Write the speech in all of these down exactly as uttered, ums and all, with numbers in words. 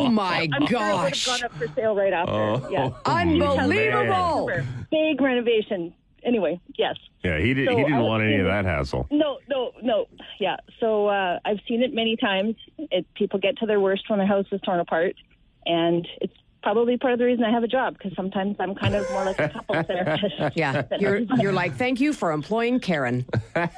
Oh, my I'm sure it would have gosh. gone up for sale right after. Oh, yeah. Unbelievable. Big renovation. Anyway, yes. Yeah, he, did, So he didn't I- want any of that hassle. No, no, no. Yeah. So uh, I've seen it many times. It, people get to their worst when their house is torn apart. And it's probably part of the reason I have a job, because sometimes I'm kind of more like a couple therapist. Yeah, you're you're like, thank you for employing Karen.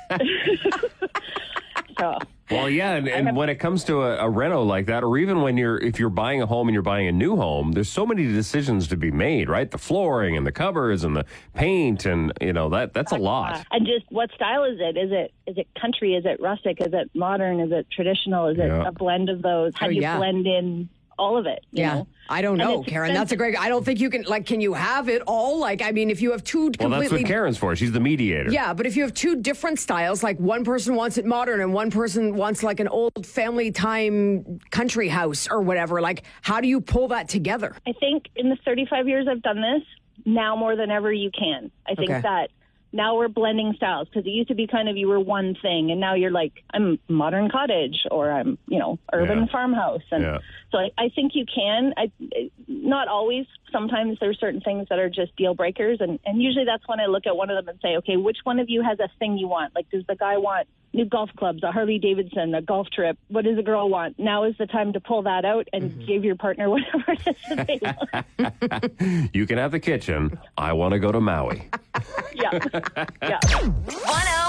So, Well, yeah, and, and when it comes to a, a reno like that, or even when you're, if you're buying a home and you're buying a new home, there's so many decisions to be made, right? The flooring and the covers and the paint, and you know that that's a lot. and just what style is it? Is it is it country? Is it rustic? Is it modern? Is it traditional? Is it Yeah. a blend of those? How Oh, do you yeah. blend in all of it? you Yeah. know? I don't And know, it's Karen. That's a great. I don't think you can. Like, can you have it all? Like, I mean, if you have two Well, completely. that's what Karen's for. She's the mediator. Yeah, but if you have two different styles, like one person wants it modern and one person wants like an old family time country house or whatever, like how do you pull that together? I think in the thirty-five years I've done this, now more than ever you can. I think Okay. that now we're blending styles, because it used to be kind of you were one thing, and now you're like, I'm modern cottage, or I'm, you know, urban Yeah. farmhouse. And Yeah. so I, I think you can. I, not always. Sometimes there's certain things that are just deal breakers. And, and usually that's when I look at one of them and say, okay, which one of you has a thing you want? Like, does the guy want new golf clubs, a Harley Davidson, a golf trip? What does the girl want? Now is the time to pull that out and Mm-hmm. give your partner whatever it is that they want. You can have the kitchen. I want to go to Maui. Yeah. Yeah. one oh